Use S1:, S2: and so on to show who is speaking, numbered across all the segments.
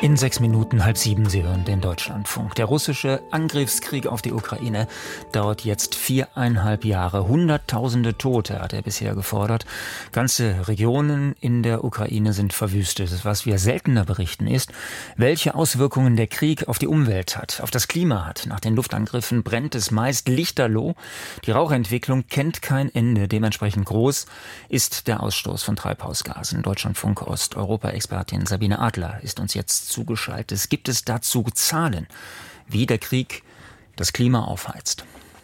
S1: In 6 Minuten 6:30, Sie hören den Deutschlandfunk. Der russische Angriffskrieg auf die Ukraine dauert jetzt 4,5 Jahre. Hunderttausende Tote hat er bisher gefordert. Ganze Regionen in der Ukraine sind verwüstet. Was wir seltener berichten ist, welche Auswirkungen der Krieg auf die Umwelt hat, auf das Klima hat. Nach den Luftangriffen brennt es meist lichterloh. Die Rauchentwicklung kennt kein Ende. Dementsprechend groß ist der Ausstoß von Treibhausgasen. Deutschlandfunk Osteuropa-Expertin Sabine Adler ist uns jetzt zugeschaltet. Gibt es dazu Zahlen, wie der Krieg das Klima aufheizt?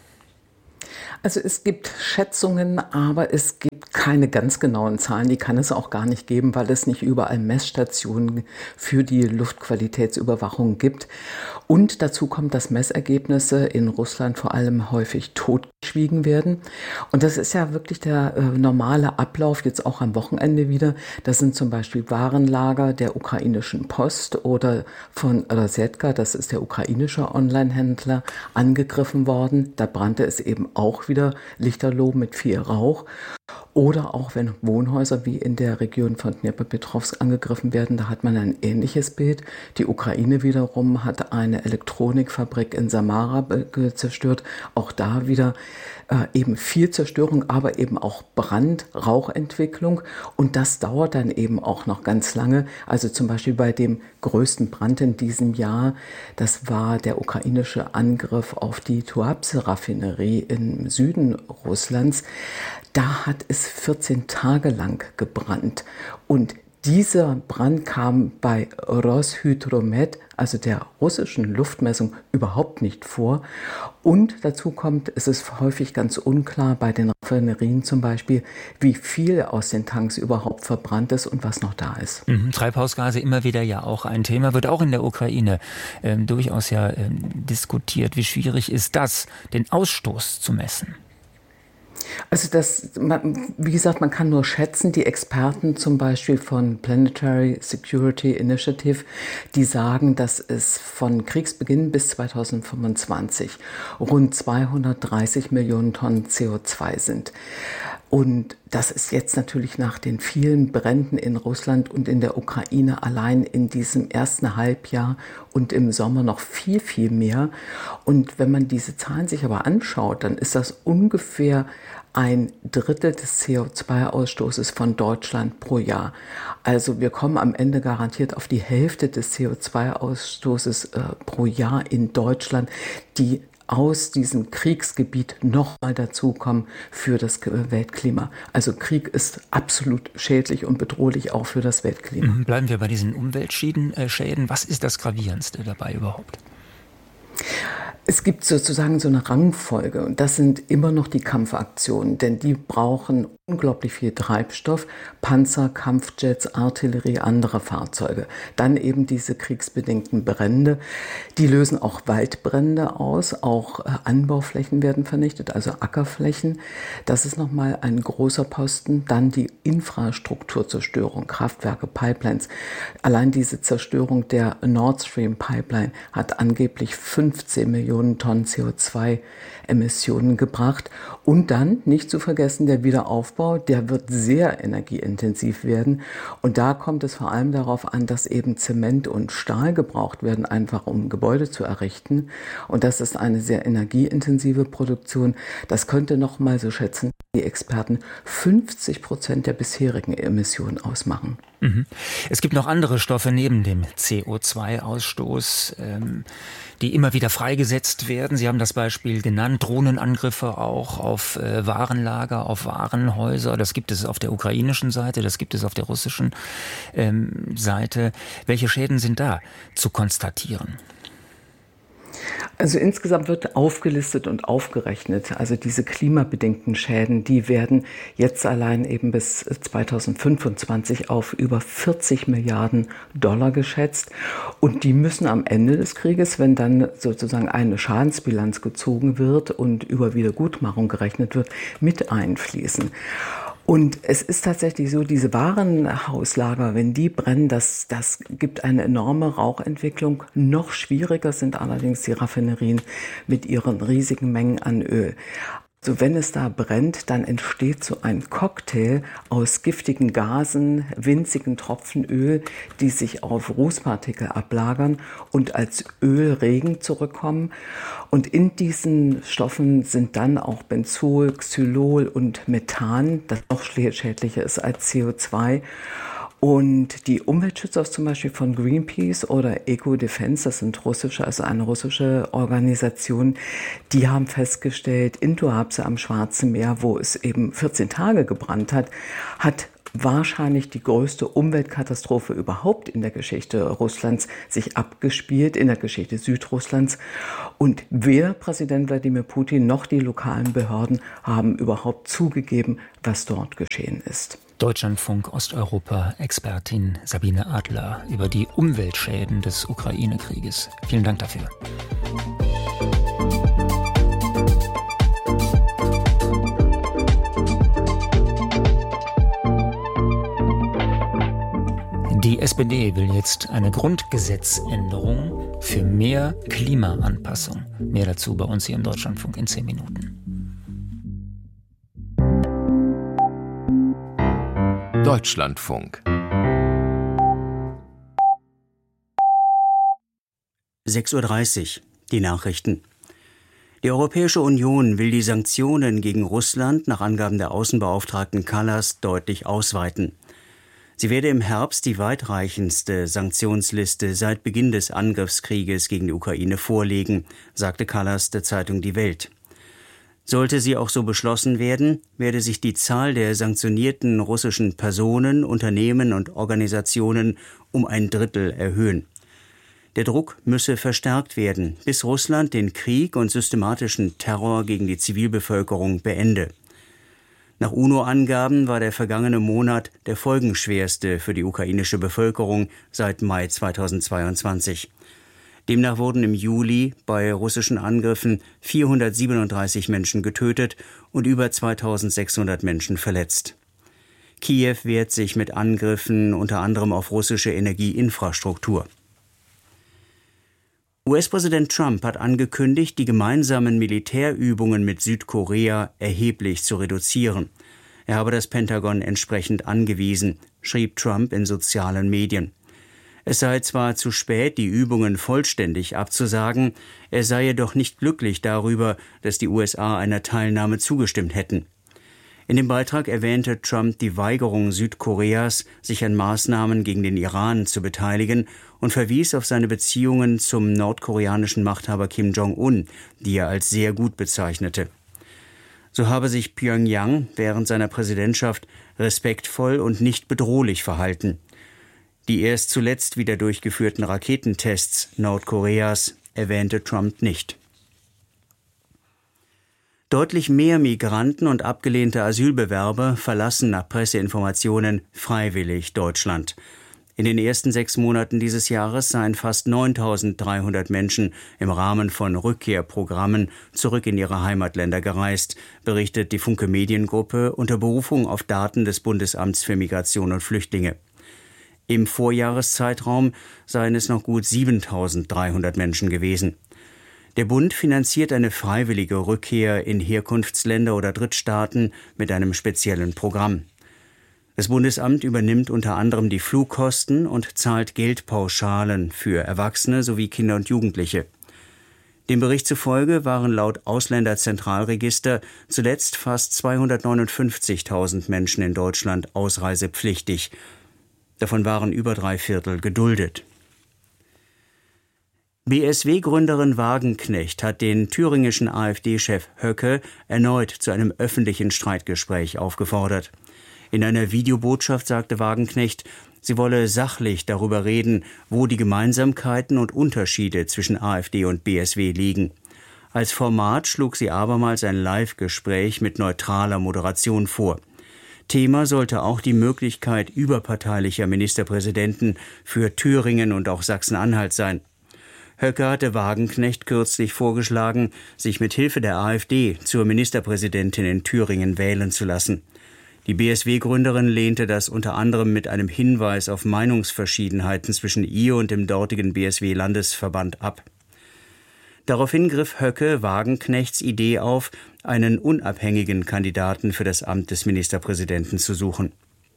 S2: Also es gibt Schätzungen, aber es gibt keine ganz genauen Zahlen. Die kann es auch gar nicht geben, weil es nicht überall Messstationen für die Luftqualitätsüberwachung gibt. Und dazu kommt, dass Messergebnisse in Russland vor allem häufig totgeschwiegen werden. Und das ist ja wirklich der normale Ablauf, jetzt auch am Wochenende wieder. Das sind zum Beispiel Warenlager der ukrainischen Post oder von Rosetka, das ist der ukrainische Online-Händler, angegriffen worden. Da brannte es eben auch wieder lichterloh mit viel Rauch. Oder auch wenn Wohnhäuser wie in der Region von Dnepropetrovsk angegriffen werden, da hat man ein ähnliches Bild. Die Ukraine wiederum hat eine Elektronikfabrik in Samara zerstört. Auch da wieder eben viel Zerstörung, aber eben auch Brand, Rauchentwicklung. Und das dauert dann eben auch noch ganz lange. Also zum Beispiel bei dem größten Brand in diesem Jahr, das war der ukrainische Angriff auf die Tuapse-Raffinerie im Süden Russlands. Da hat es 14 Tage lang gebrannt. Und dieser Brand kam bei Roshydromet, also der russischen Luftmessung, überhaupt nicht vor. Und dazu kommt, es ist häufig ganz unklar bei den Raffinerien zum Beispiel, wie viel aus den Tanks überhaupt verbrannt ist und was noch da ist.
S1: Treibhausgase immer wieder ja auch ein Thema, wird auch in der Ukraine durchaus diskutiert. Wie schwierig ist das, den Ausstoß zu messen?
S2: Also wie gesagt, man kann nur schätzen, die Experten zum Beispiel von Planetary Security Initiative, die sagen, dass es von Kriegsbeginn bis 2025 rund 230 Millionen Tonnen CO2 sind. Und das ist jetzt natürlich nach den vielen Bränden in Russland und in der Ukraine allein in diesem ersten Halbjahr und im Sommer noch viel, viel mehr. Und wenn man diese Zahlen sich aber anschaut, dann ist das ungefähr 1/3 des CO2-Ausstoßes von Deutschland pro Jahr. Also wir kommen am Ende garantiert auf die Hälfte des CO2-Ausstoßes pro Jahr in Deutschland, die aus diesem Kriegsgebiet nochmal dazukommen für das Weltklima. Also Krieg ist absolut schädlich und bedrohlich auch für das Weltklima.
S1: Bleiben wir bei diesen Umweltschäden. Was ist das Gravierendste dabei überhaupt?
S2: Es gibt sozusagen so eine Rangfolge und das sind immer noch die Kampfaktionen, denn die brauchen unglaublich viel Treibstoff, Panzer, Kampfjets, Artillerie, andere Fahrzeuge. Dann eben diese kriegsbedingten Brände, die lösen auch Waldbrände aus, auch Anbauflächen werden vernichtet, also Ackerflächen. Das ist nochmal ein großer Posten. Dann die Infrastrukturzerstörung, Kraftwerke, Pipelines. Allein diese Zerstörung der Nord Stream Pipeline hat angeblich 15 Millionen Tonnen CO2-Emissionen gebracht. Und dann, nicht zu vergessen, der Wiederaufbau, der wird sehr energieintensiv werden. Und da kommt es vor allem darauf an, dass eben Zement und Stahl gebraucht werden, einfach um Gebäude zu errichten. Und das ist eine sehr energieintensive Produktion. Das könnte noch mal, so schätzen die Experten, 50% der bisherigen Emissionen ausmachen.
S1: Es gibt noch andere Stoffe neben dem CO2-Ausstoß, die immer wieder freigesetzt werden. Sie haben das Beispiel genannt, Drohnenangriffe auch auf Warenlager, auf Warenhäuser. Das gibt es auf der ukrainischen Seite, das gibt es auf der russischen Seite. Welche Schäden sind da zu konstatieren?
S2: Also insgesamt wird aufgelistet und aufgerechnet. Also diese klimabedingten Schäden, die werden jetzt allein eben bis 2025 auf über 40 Milliarden Dollar geschätzt. Und die müssen am Ende des Krieges, wenn dann sozusagen eine Schadensbilanz gezogen wird und über Wiedergutmachung gerechnet wird, mit einfließen. Und es ist tatsächlich so, diese Warenhauslager, wenn die brennen, das gibt eine enorme Rauchentwicklung. Noch schwieriger sind allerdings die Raffinerien mit ihren riesigen Mengen an Öl. Also wenn es da brennt, dann entsteht so ein Cocktail aus giftigen Gasen, winzigen Tropfen Öl, die sich auf Rußpartikel ablagern und als Ölregen zurückkommen. Und in diesen Stoffen sind dann auch Benzol, Xylol und Methan, das noch schädlicher ist als CO2. Und die Umweltschützer zum Beispiel von Greenpeace oder Eco-Defense, das sind eine russische Organisation, die haben festgestellt, in Tuapse am Schwarzen Meer, wo es eben 14 Tage gebrannt hat, hat wahrscheinlich die größte Umweltkatastrophe überhaupt in der Geschichte Russlands sich abgespielt, in der Geschichte Südrusslands. Und weder Präsident Wladimir Putin noch die lokalen Behörden haben überhaupt zugegeben, was dort geschehen ist.
S1: Deutschlandfunk Osteuropa-Expertin Sabine Adler über die Umweltschäden des Ukraine-Krieges. Vielen Dank dafür. Die SPD will jetzt eine Grundgesetzänderung für mehr Klimaanpassung. Mehr dazu bei uns hier im Deutschlandfunk in 10 Minuten.
S3: Deutschlandfunk
S4: 6:30 Uhr, die Nachrichten. Die Europäische Union will die Sanktionen gegen Russland nach Angaben der Außenbeauftragten Kallas deutlich ausweiten. Sie werde im Herbst die weitreichendste Sanktionsliste seit Beginn des Angriffskrieges gegen die Ukraine vorlegen, sagte Kallas der Zeitung Die Welt. Sollte sie auch so beschlossen werden, werde sich die Zahl der sanktionierten russischen Personen, Unternehmen und Organisationen um 1/3 erhöhen. Der Druck müsse verstärkt werden, bis Russland den Krieg und systematischen Terror gegen die Zivilbevölkerung beende. Nach UNO-Angaben war der vergangene Monat der folgenschwerste für die ukrainische Bevölkerung seit Mai 2022. Demnach wurden im Juli bei russischen Angriffen 437 Menschen getötet und über 2600 Menschen verletzt. Kiew wehrt sich mit Angriffen unter anderem auf russische Energieinfrastruktur. US-Präsident Trump hat angekündigt, die gemeinsamen Militärübungen mit Südkorea erheblich zu reduzieren. Er habe das Pentagon entsprechend angewiesen, schrieb Trump in sozialen Medien. Es sei zwar zu spät, die Übungen vollständig abzusagen, er sei jedoch nicht glücklich darüber, dass die USA einer Teilnahme zugestimmt hätten. In dem Beitrag erwähnte Trump die Weigerung Südkoreas, sich an Maßnahmen gegen den Iran zu beteiligen und verwies auf seine Beziehungen zum nordkoreanischen Machthaber Kim Jong-un, die er als sehr gut bezeichnete. So habe sich Pyongyang während seiner Präsidentschaft respektvoll und nicht bedrohlich verhalten. Die erst zuletzt wieder durchgeführten Raketentests Nordkoreas erwähnte Trump nicht. Deutlich mehr Migranten und abgelehnte Asylbewerber verlassen nach Presseinformationen freiwillig Deutschland. In den ersten 6 Monaten dieses Jahres seien fast 9.300 Menschen im Rahmen von Rückkehrprogrammen zurück in ihre Heimatländer gereist, berichtet die Funke Mediengruppe unter Berufung auf Daten des Bundesamts für Migration und Flüchtlinge. Im Vorjahreszeitraum seien es noch gut 7.300 Menschen gewesen. Der Bund finanziert eine freiwillige Rückkehr in Herkunftsländer oder Drittstaaten mit einem speziellen Programm. Das Bundesamt übernimmt unter anderem die Flugkosten und zahlt Geldpauschalen für Erwachsene sowie Kinder und Jugendliche. Dem Bericht zufolge waren laut Ausländerzentralregister zuletzt fast 259.000 Menschen in Deutschland ausreisepflichtig. Davon waren über 3/4 geduldet. BSW-Gründerin Wagenknecht hat den thüringischen AfD-Chef Höcke erneut zu einem öffentlichen Streitgespräch aufgefordert. In einer Videobotschaft sagte Wagenknecht, sie wolle sachlich darüber reden, wo die Gemeinsamkeiten und Unterschiede zwischen AfD und BSW liegen. Als Format schlug sie abermals ein Live-Gespräch mit neutraler Moderation vor. Thema sollte auch die Möglichkeit überparteilicher Ministerpräsidenten für Thüringen und auch Sachsen-Anhalt sein. Höcke hatte Wagenknecht kürzlich vorgeschlagen, sich mit Hilfe der AfD zur Ministerpräsidentin in Thüringen wählen zu lassen. Die BSW-Gründerin lehnte das unter anderem mit einem Hinweis auf Meinungsverschiedenheiten zwischen ihr und dem dortigen BSW-Landesverband ab. Daraufhin griff Höcke Wagenknechts Idee auf, einen unabhängigen Kandidaten für das Amt des Ministerpräsidenten zu suchen.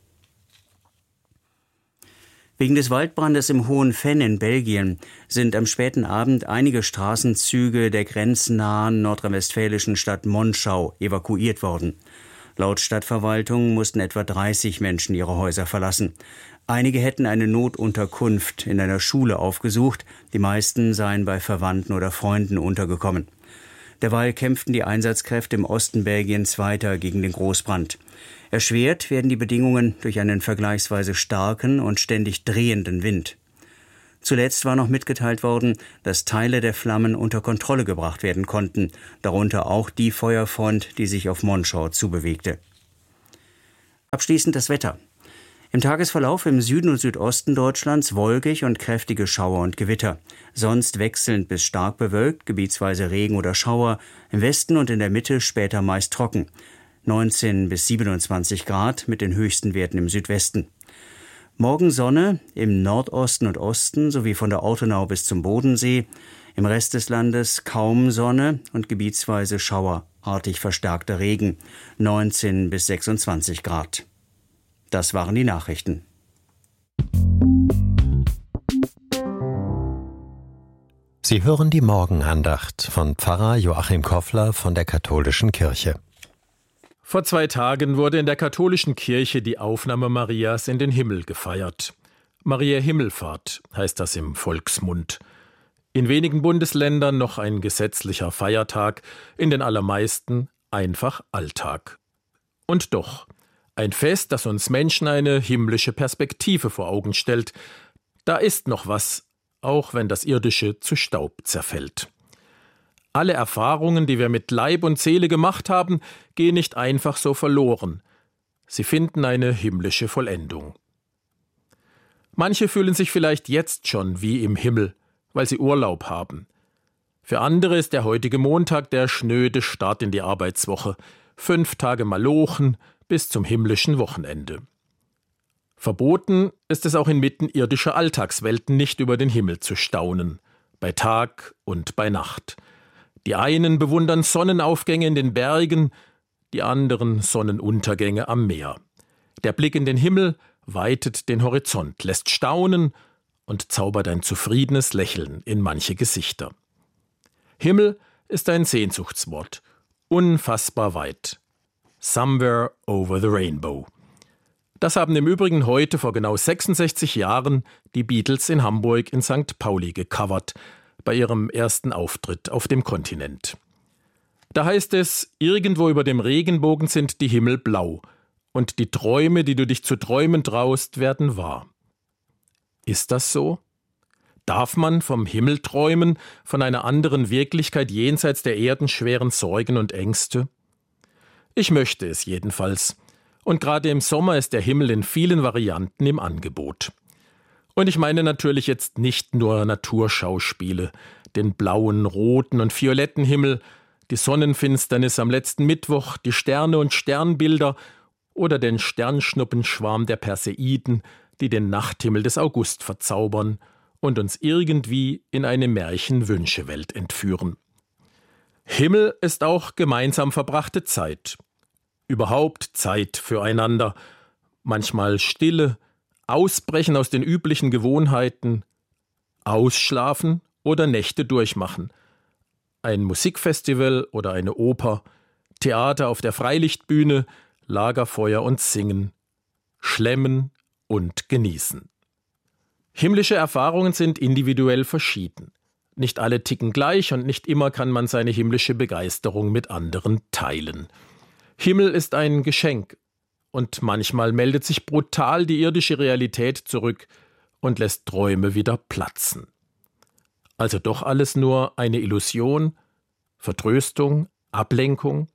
S4: Wegen des Waldbrandes im Hohen Venn in Belgien sind am späten Abend einige Straßenzüge der grenznahen nordrhein-westfälischen Stadt Monschau evakuiert worden. Laut Stadtverwaltung mussten etwa 30 Menschen ihre Häuser verlassen. Einige hätten eine Notunterkunft in einer Schule aufgesucht, die meisten seien bei Verwandten oder Freunden untergekommen. Derweil kämpften die Einsatzkräfte im Osten Belgiens weiter gegen den Großbrand. Erschwert werden die Bedingungen durch einen vergleichsweise starken und ständig drehenden Wind. Zuletzt war noch mitgeteilt worden, dass Teile der Flammen unter Kontrolle gebracht werden konnten, darunter auch die Feuerfront, die sich auf Monschau zubewegte. Abschließend das Wetter. Im Tagesverlauf im Süden und Südosten Deutschlands wolkig und kräftige Schauer und Gewitter. Sonst wechselnd bis stark bewölkt, gebietsweise Regen oder Schauer. Im Westen und in der Mitte später meist trocken. 19 bis 27 Grad mit den höchsten Werten im Südwesten. Morgen Sonne im Nordosten und Osten sowie von der Ortenau bis zum Bodensee. Im Rest des Landes kaum Sonne und gebietsweise schauerartig verstärkter Regen. 19 bis 26 Grad. Das waren die Nachrichten.
S5: Sie hören die Morgenandacht von Pfarrer Joachim Koffler von der Katholischen Kirche.
S6: Vor 2 Tagen wurde in der katholischen Kirche die Aufnahme Marias in den Himmel gefeiert. Maria Himmelfahrt heißt das im Volksmund. In wenigen Bundesländern noch ein gesetzlicher Feiertag, in den allermeisten einfach Alltag. Und doch, ein Fest, das uns Menschen eine himmlische Perspektive vor Augen stellt. Da ist noch was, auch wenn das Irdische zu Staub zerfällt. Alle Erfahrungen, die wir mit Leib und Seele gemacht haben, gehen nicht einfach so verloren. Sie finden eine himmlische Vollendung. Manche fühlen sich vielleicht jetzt schon wie im Himmel, weil sie Urlaub haben. Für andere ist der heutige Montag der schnöde Start in die Arbeitswoche. 5 Tage Malochen bis zum himmlischen Wochenende. Verboten ist es auch inmitten irdischer Alltagswelten nicht über den Himmel zu staunen, bei Tag und bei Nacht. Die einen bewundern Sonnenaufgänge in den Bergen, die anderen Sonnenuntergänge am Meer. Der Blick in den Himmel weitet den Horizont, lässt staunen und zaubert ein zufriedenes Lächeln in manche Gesichter. Himmel ist ein Sehnsuchtswort, unfassbar weit. Somewhere over the rainbow. Das haben im Übrigen heute vor genau 66 Jahren die Beatles in Hamburg in St. Pauli gecovert, bei ihrem ersten Auftritt auf dem Kontinent. Da heißt es, irgendwo über dem Regenbogen sind die Himmel blau und die Träume, die du dich zu träumen traust, werden wahr. Ist das so? Darf man vom Himmel träumen, von einer anderen Wirklichkeit jenseits der erdenschweren Sorgen und Ängste? Ich möchte es jedenfalls. Und gerade im Sommer ist der Himmel in vielen Varianten im Angebot. Und ich meine natürlich jetzt nicht nur Naturschauspiele, den blauen, roten und violetten Himmel, die Sonnenfinsternis am letzten Mittwoch, die Sterne und Sternbilder oder den Sternschnuppenschwarm der Perseiden, die den Nachthimmel des August verzaubern und uns irgendwie in eine Märchenwünschewelt entführen. Himmel ist auch gemeinsam verbrachte Zeit. Überhaupt Zeit füreinander, manchmal Stille, Ausbrechen aus den üblichen Gewohnheiten, Ausschlafen oder Nächte durchmachen, ein Musikfestival oder eine Oper, Theater auf der Freilichtbühne, Lagerfeuer und Singen, Schlemmen und Genießen. Himmlische Erfahrungen sind individuell verschieden. Nicht alle ticken gleich und nicht immer kann man seine himmlische Begeisterung mit anderen teilen. Himmel ist ein Geschenk und manchmal meldet sich brutal die irdische Realität zurück und lässt Träume wieder platzen. Also doch alles nur eine Illusion, Vertröstung, Ablenkung?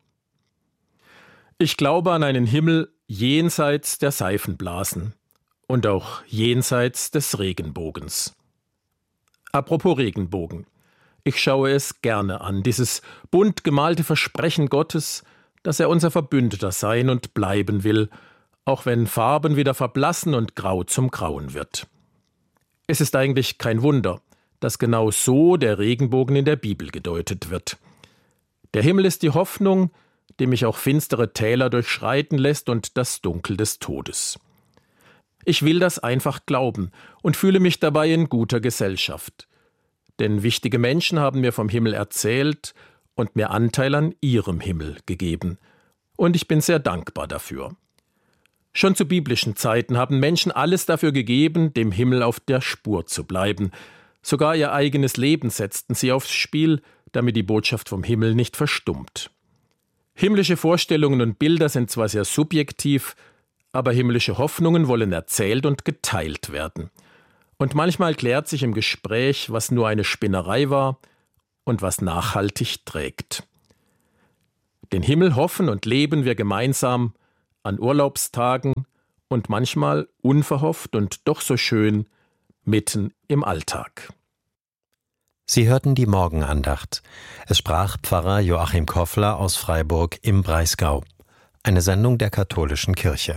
S6: Ich glaube an einen Himmel jenseits der Seifenblasen und auch jenseits des Regenbogens. Apropos Regenbogen. Ich schaue es gerne an, dieses bunt gemalte Versprechen Gottes, dass er unser Verbündeter sein und bleiben will, auch wenn Farben wieder verblassen und Grau zum Grauen wird. Es ist eigentlich kein Wunder, dass genau so der Regenbogen in der Bibel gedeutet wird. Der Himmel ist die Hoffnung, die mich auch finstere Täler durchschreiten lässt und das Dunkel des Todes. Ich will das einfach glauben und fühle mich dabei in guter Gesellschaft. Denn wichtige Menschen haben mir vom Himmel erzählt und mir Anteil an ihrem Himmel gegeben. Und ich bin sehr dankbar dafür. Schon zu biblischen Zeiten haben Menschen alles dafür gegeben, dem Himmel auf der Spur zu bleiben. Sogar ihr eigenes Leben setzten sie aufs Spiel, damit die Botschaft vom Himmel nicht verstummt. Himmlische Vorstellungen und Bilder sind zwar sehr subjektiv, aber himmlische Hoffnungen wollen erzählt und geteilt werden. Und manchmal klärt sich im Gespräch, was nur eine Spinnerei war und was nachhaltig trägt. Den Himmel hoffen und leben wir gemeinsam an Urlaubstagen und manchmal unverhofft und doch so schön mitten im Alltag.
S5: Sie hörten die Morgenandacht. Es sprach Pfarrer Joachim Koffler aus Freiburg im Breisgau. Eine Sendung der Katholischen Kirche.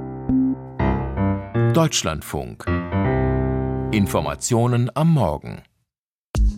S3: Deutschlandfunk. Informationen am Morgen.